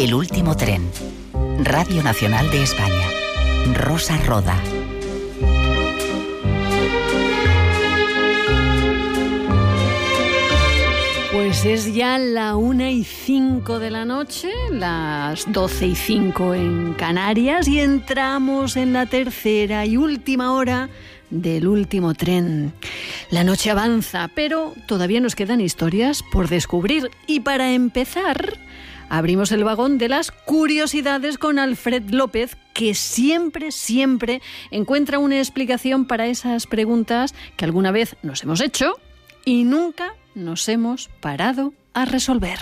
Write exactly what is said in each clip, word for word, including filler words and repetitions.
El último tren. Radio Nacional de España. Rosa Roda. Pues es ya la una y cinco de la noche, las doce y cinco en Canarias, y entramos en la tercera y última hora del último tren. La noche avanza, pero todavía nos quedan historias por descubrir. Y para empezar, abrimos el vagón de las curiosidades con Alfred López, que siempre, siempre encuentra una explicación para esas preguntas que alguna vez nos hemos hecho y nunca nos hemos parado a resolver.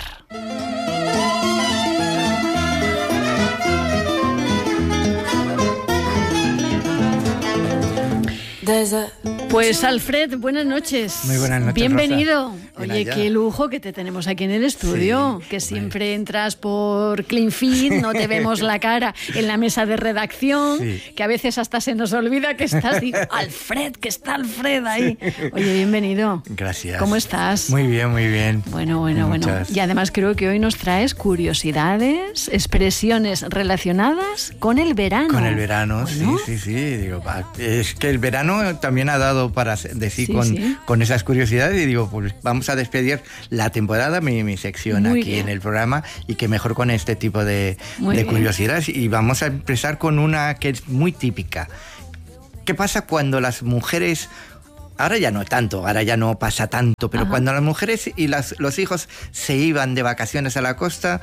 Pues Alfred, buenas noches. Muy buenas noches, bienvenido. Rosa. Oye, qué lujo que te tenemos aquí en el estudio, sí, que siempre bueno. entras por Clean Fit, no te vemos la cara en la mesa de redacción, sí. que a veces hasta se nos olvida que estás, digo, Alfred, que está Alfred ahí. Sí. Oye, bienvenido. Gracias. ¿Cómo estás? Muy bien, muy bien. Bueno, bueno, Muchas. bueno. Y además creo que hoy nos traes curiosidades, expresiones relacionadas con el verano. Con el verano, bueno. sí, sí, sí. Digo, es que el verano también ha dado para decir sí, con, sí. con esas curiosidades, y digo, pues vamos a despedir la temporada, mi, mi sección Muy aquí bien. en el programa, y que mejor con este tipo de, de curiosidades. Y vamos a empezar con una que es muy típica. ¿Qué pasa cuando las mujeres... Ahora ya no tanto, ahora ya no pasa tanto, pero Ajá. cuando las mujeres y las, los hijos se iban de vacaciones a la costa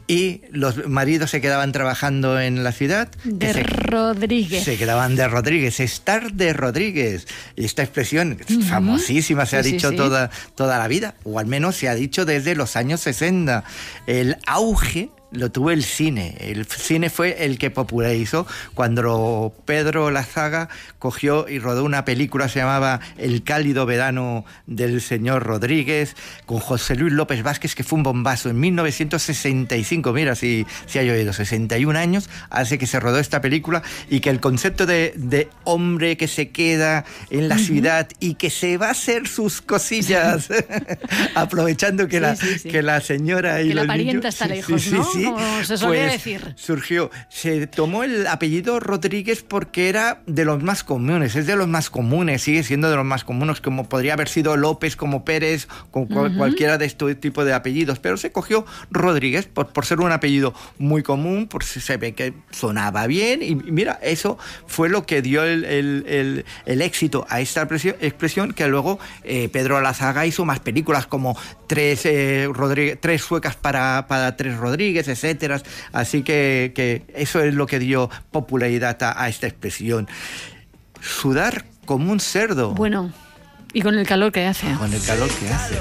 y los maridos se quedaban trabajando en la ciudad? De se, Rodríguez. Se quedaban de Rodríguez, estar de Rodríguez. Y esta expresión uh-huh. famosísima se sí, ha dicho sí, sí. Toda, toda la vida, o al menos se ha dicho desde los años sesenta. El auge lo tuvo el cine. El cine fue el que popularizó cuando Pedro Lazaga cogió y rodó una película, se llamaba El cálido verano del señor Rodríguez, con José Luis López Vázquez, que fue un bombazo en mil novecientos sesenta y cinco. Mira, si, si ha llovido, sesenta y un años hace que se rodó esta película, y que el concepto de, de hombre que se queda en la uh-huh. ciudad y que se va a hacer sus cosillas aprovechando que, sí, la, sí, sí. que la señora y que los la parienta niños, está sí, lejos, sí, ¿no? Sí, sí. Como se solía pues decir. Surgió, se tomó el apellido Rodríguez porque era de los más comunes, es de los más comunes, sigue siendo de los más comunes, como podría haber sido López, como Pérez, con uh-huh. cualquiera de este tipo de apellidos, pero se cogió Rodríguez por, por ser un apellido muy común, por se ve que sonaba bien, y mira, eso fue lo que dio el, el, el, el éxito a esta expresión, que luego eh, Pedro Lazaga hizo más películas como Tres, eh, Rodríguez, tres suecas para, para Tres Rodríguez, etcétera. Así que, que eso es lo que dio popularidad a, a esta expresión. Sudar como un cerdo. Bueno, y con el calor que hace. Con el calor que hace.